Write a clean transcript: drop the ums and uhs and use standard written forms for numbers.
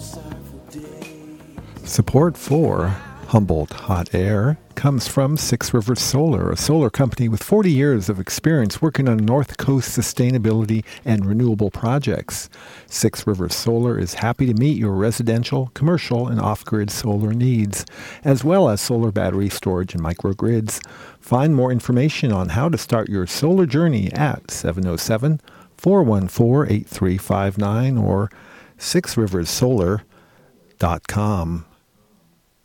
Support for Humboldt Hot Air comes from Six Rivers Solar, a solar company with 40 years of experience working on North Coast sustainability and renewable projects. Six Rivers Solar is happy to meet your residential, commercial, and off-grid solar needs, as well as solar battery storage and microgrids. Find more information on how to start your solar journey at 707-414-8359 or sixriverssolar.com.